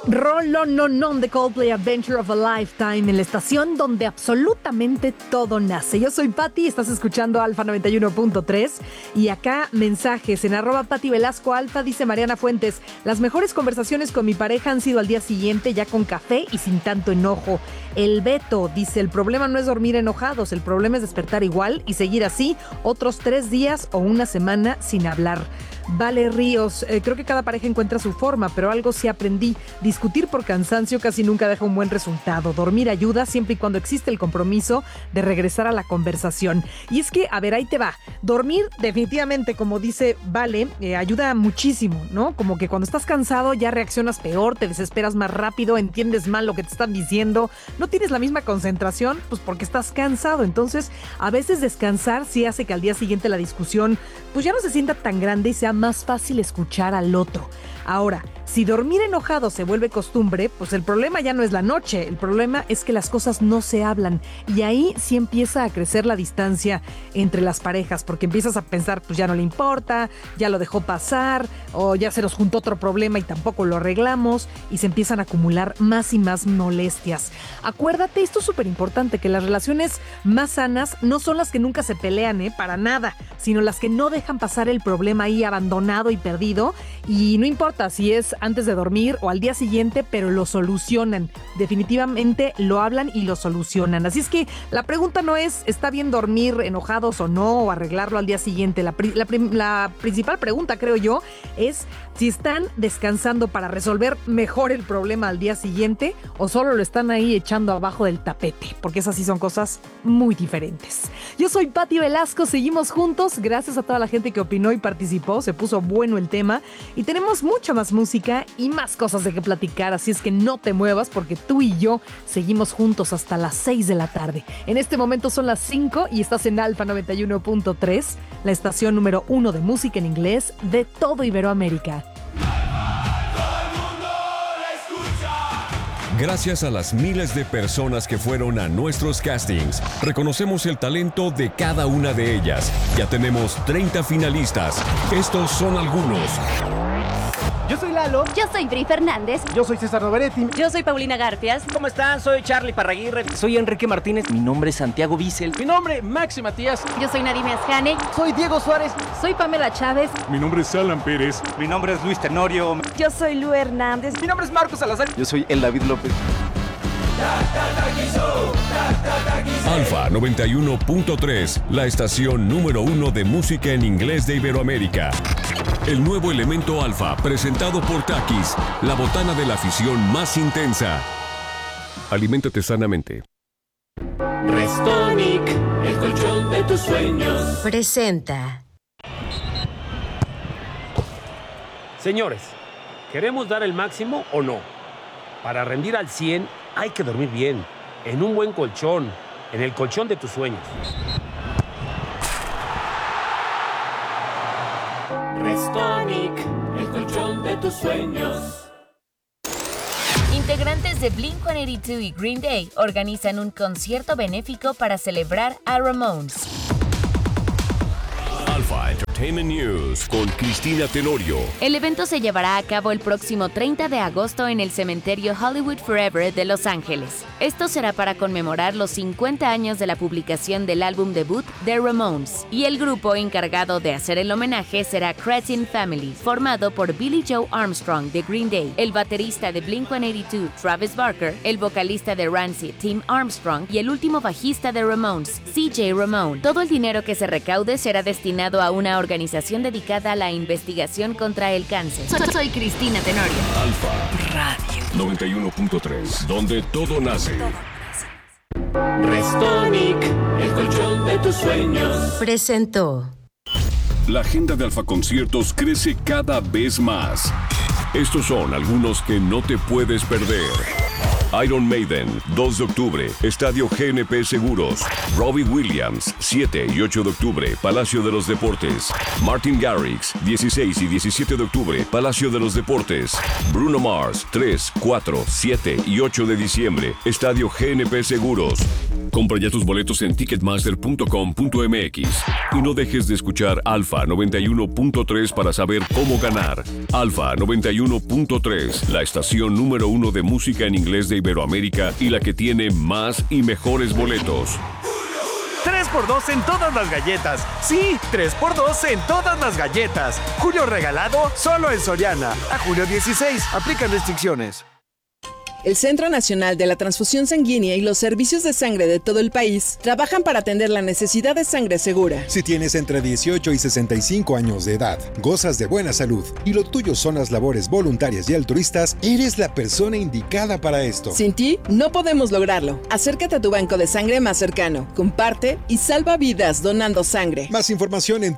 Rolón de Coldplay, Adventure of a Lifetime, en la estación donde absolutamente todo nace. Yo soy Pati, estás escuchando Alfa 91.3 y acá mensajes en @PatiVelascoAlfa. Dice Mariana Fuentes: las mejores conversaciones con mi pareja han sido al día siguiente, ya con café y sin tanto enojo. El Beto dice: el problema no es dormir enojados, el problema es despertar igual y seguir así otros 3 días o una semana sin hablar. Vale Ríos: creo que cada pareja encuentra su forma, pero algo sí aprendí: discutir por cansancio casi nunca deja un buen resultado. Dormir ayuda siempre y cuando existe el compromiso de regresar a la conversación. Y es que, a ver, ahí te va. Dormir definitivamente, como dice Vale, ayuda muchísimo, ¿no? Como que cuando estás cansado ya reaccionas peor, te desesperas más rápido, entiendes mal lo que te están diciendo, no tienes la misma concentración, pues porque estás cansado. Entonces, a veces descansar sí hace que al día siguiente la discusión pues ya no se sienta tan grande y sea más fácil escuchar al otro. Ahora, si dormir enojado se vuelve costumbre, pues el problema ya no es la noche, el problema es que las cosas no se hablan y ahí sí empieza a crecer la distancia entre las parejas, porque empiezas a pensar, pues ya no le importa, ya lo dejó pasar, o ya se nos juntó otro problema y tampoco lo arreglamos, y se empiezan a acumular más y más molestias. Acuérdate, esto es súper importante, que las relaciones más sanas no son las que nunca se pelean, para nada, sino las que no dejan pasar el problema ahí abandonado y perdido, y no importa si es antes de dormir o al día siguiente, pero lo solucionan. Definitivamente lo hablan y lo solucionan. Así es que la pregunta no es, ¿está bien dormir enojados o no, o arreglarlo al día siguiente? La principal pregunta, creo yo, es si están descansando para resolver mejor el problema al día siguiente o solo lo están ahí echando abajo del tapete, porque esas sí son cosas muy diferentes. Yo soy Pati Velasco, seguimos juntos. Gracias a toda la gente que opinó y participó, se puso bueno el tema y tenemos mucha más música y más cosas de qué platicar, así es que no te muevas porque tú y yo seguimos juntos hasta las 6 de la tarde. En este momento son las 5 y estás en Alfa 91.3, la estación número 1 de música en inglés de todo Iberoamérica. Gracias a las miles de personas que fueron a nuestros castings, reconocemos el talento de cada una de ellas. Ya tenemos 30 finalistas. Estos son algunos. Yo soy Lalo. Yo soy Bri Fernández. Yo soy César Noveretti. Yo soy Paulina Garfias. ¿Cómo están? Soy Charlie Parraguirre. Soy Enrique Martínez. Mi nombre es Santiago Bissell. Mi nombre, Maxi Matías. Yo soy Nadine Asjane. Soy Diego Suárez. Soy Pamela Chávez. Mi nombre es Alan Pérez. Mi nombre es Luis Tenorio. Yo soy Lu Hernández. Mi nombre es Marcos Salazar. Yo soy El David López. Alfa 91.3, la estación número 1 de música en inglés de Iberoamérica. El nuevo elemento Alfa, presentado por Takis, la botana de la afición más intensa. Aliméntate sanamente. Restonic, el colchón de tus sueños. Presenta. Señores, ¿queremos dar el máximo o no? Para rendir al 100 hay que dormir bien, en un buen colchón, en el colchón de tus sueños. Restonic, el colchón de tus sueños. Integrantes de Blink-182 y Green Day organizan un concierto benéfico para celebrar a Ramones. Alfa Entertainment News con Cristina Tenorio. El evento se llevará a cabo el próximo 30 de agosto en el cementerio Hollywood Forever de Los Ángeles. Esto será para conmemorar los 50 años de la publicación del álbum debut de Ramones. Y el grupo encargado de hacer el homenaje será Cretin Family, formado por Billie Joe Armstrong de Green Day, el baterista de Blink-182 Travis Barker, el vocalista de Rancid Tim Armstrong y el último bajista de Ramones, CJ Ramone. Todo el dinero que se recaude será destinado a una organización dedicada a la investigación contra el cáncer. Soy Cristina Tenorio. Alfa Radio 91.3, donde todo nace. Restonic, el colchón de tus sueños. Presentó. La agenda de Alfa Conciertos crece cada vez más. Estos son algunos que no te puedes perder. Iron Maiden, 2 de octubre, Estadio GNP Seguros. Robbie Williams, 7 y 8 de octubre, Palacio de los Deportes. Martin Garrix, 16 y 17 de octubre, Palacio de los Deportes. Bruno Mars, 3, 4, 7 y 8 de diciembre, Estadio GNP Seguros. Compra ya tus boletos en ticketmaster.com.mx y no dejes de escuchar Alfa 91.3 para saber cómo ganar. Alfa 91.3, la estación número 1 de música en inglés de Iberoamérica y la que tiene más y mejores boletos. 3x2 en todas las galletas. Sí, 3x2 en todas las galletas. Julio regalado solo en Soriana. A julio 16. Aplican restricciones. El Centro Nacional de la Transfusión Sanguínea y los servicios de sangre de todo el país trabajan para atender la necesidad de sangre segura. Si tienes entre 18 y 65 años de edad, gozas de buena salud y lo tuyo son las labores voluntarias y altruistas, eres la persona indicada para esto. Sin ti, no podemos lograrlo. Acércate a tu banco de sangre más cercano, comparte y salva vidas donando sangre. Más información en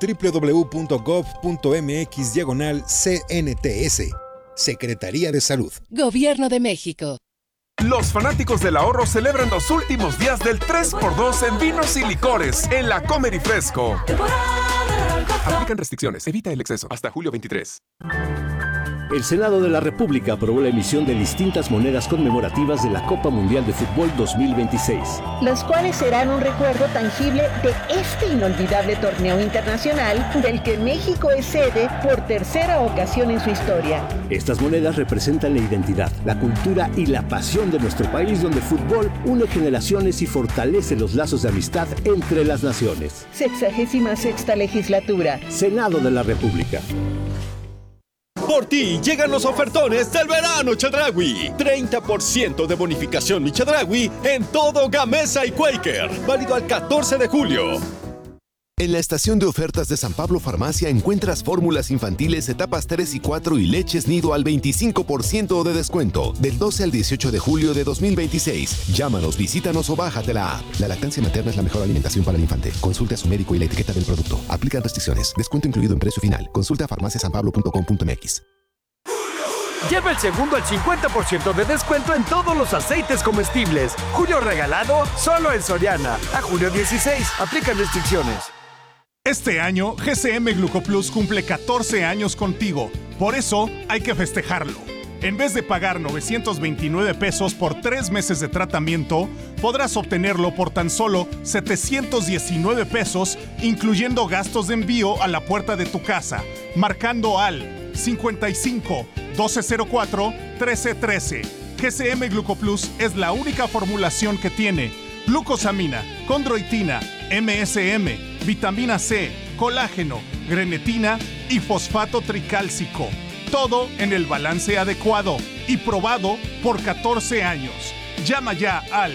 www.gov.mx/CNTS. Secretaría de Salud. Gobierno de México. Los fanáticos del ahorro celebran los últimos días del 3x2 en vinos y licores en la Comer y Fresco. Aplican restricciones. Evita el exceso. Hasta julio 23. El Senado de la República aprobó la emisión de distintas monedas conmemorativas de la Copa Mundial de Fútbol 2026. Las cuales serán un recuerdo tangible de este inolvidable torneo internacional del que México es sede por tercera ocasión en su historia. Estas monedas representan la identidad, la cultura y la pasión de nuestro país, donde el fútbol une generaciones y fortalece los lazos de amistad entre las naciones. 66ª legislatura. Senado de la República. Por ti llegan los ofertones del verano Chedraui. 30% de bonificación Mi Chedraui en todo Gamesa y Quaker. Válido al 14 de julio. En la estación de ofertas de San Pablo Farmacia encuentras fórmulas infantiles etapas 3 y 4 y leches nido al 25% de descuento. Del 12 al 18 de julio de 2026. Llámanos, visítanos o bájate la app. La lactancia materna es la mejor alimentación para el infante. Consulte a su médico y la etiqueta del producto. Aplican restricciones. Descuento incluido en precio final. Consulta a farmaciasanpablo.com.mx. Lleva el segundo al 50% de descuento en todos los aceites comestibles. Julio regalado solo en Soriana. A julio 16. Aplican restricciones. Este año, GCM Glucoplus cumple 14 años contigo. Por eso, hay que festejarlo. En vez de pagar 929 pesos por 3 meses de tratamiento, podrás obtenerlo por tan solo 719 pesos, incluyendo gastos de envío a la puerta de tu casa, marcando al 55 1204 1313. GCM Glucoplus es la única formulación que tiene glucosamina, condroitina, MSM, vitamina C, colágeno, grenetina y fosfato tricálcico. Todo en el balance adecuado y probado por 14 años. Llama ya al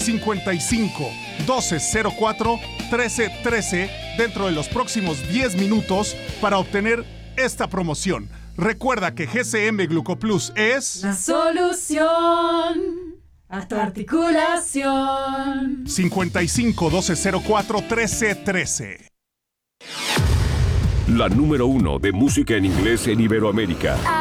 55 1204 1313 dentro de los próximos 10 minutos para obtener esta promoción. Recuerda que GCM Glucoplus es la solución a tu articulación. 55 1204 1313. La número 1 de música en inglés en Iberoamérica.